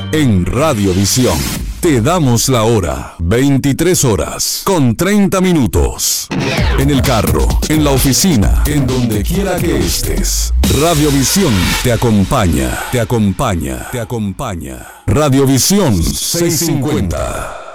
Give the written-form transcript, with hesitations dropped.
En Radiovisión te damos la hora, 23 horas con 30 minutos. En el carro, en la oficina, en donde quiera que estés. Radiovisión te acompaña, te acompaña, te acompaña. Radiovisión 650.